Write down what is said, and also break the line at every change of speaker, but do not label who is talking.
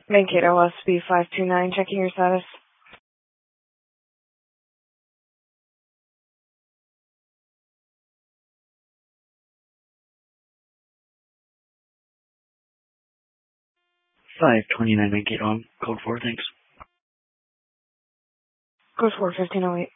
Mankato SB 529, checking your status.
$529 Mankato, code 4, thanks.
Code 4, 1508.